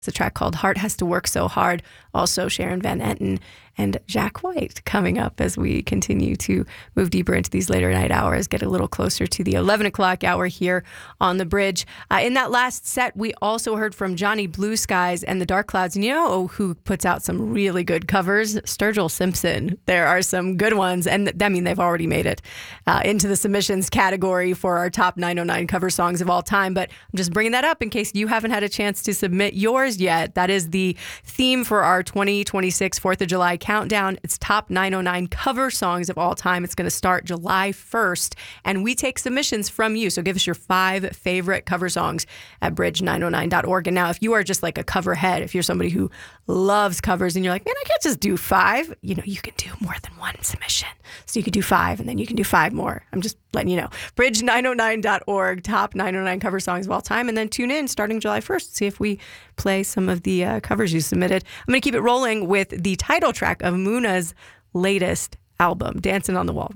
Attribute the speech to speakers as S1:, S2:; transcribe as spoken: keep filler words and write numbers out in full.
S1: It's a track called Heart Has to Work So Hard. Also Sharon Van Etten and Jack White coming up as we continue to move deeper into these later night hours, get a little closer to the eleven o'clock hour here on The Bridge. Uh, in that last set, we also heard from Johnny Blue Skies and the Dark Clouds. And you know who puts out some really good covers? Sturgill Simpson. There are some good ones, and I mean, they've already made it uh, into the submissions category for our top nine oh nine cover songs of all time. But I'm just bringing that up in case you haven't had a chance to submit yours yet. That is the theme for our twenty twenty-six fourth of July countdown. It's top nine oh nine cover songs of all time. It's going to start July first, and we take submissions from you. So give us your five favorite cover songs at bridge nine oh nine dot org. And now, if you are just like a cover head, if you're somebody who loves covers and you're like, man, I can't just do five, you know, you can do more than one submission. So you could do five, and then you can do five more. I'm just letting you know. bridge nine oh nine dot org, top nine oh nine cover songs of all time, and then tune in starting July first. See if we play some of the uh, covers you submitted. I'm going to keep it rolling with the title track of Muna's latest album, Dancing on the Wall.